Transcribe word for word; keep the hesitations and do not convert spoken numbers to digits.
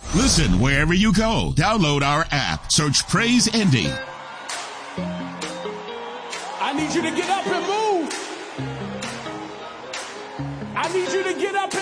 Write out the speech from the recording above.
Listen wherever you go. Download our app. Search Praise Indy. I need you to get up and move. I need you to get up and